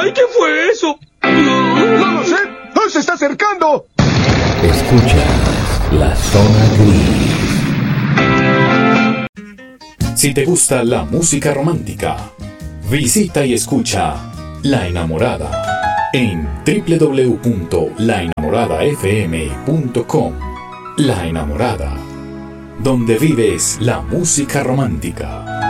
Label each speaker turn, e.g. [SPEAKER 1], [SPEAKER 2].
[SPEAKER 1] ¡Ay, qué fue eso!
[SPEAKER 2] ¡No lo sé! ¡Se está acercando!
[SPEAKER 3] Escuchas La Zona Gris. Si te gusta la música romántica, visita y escucha La Enamorada en www.laenamoradafm.com. La Enamorada, donde vives la música romántica.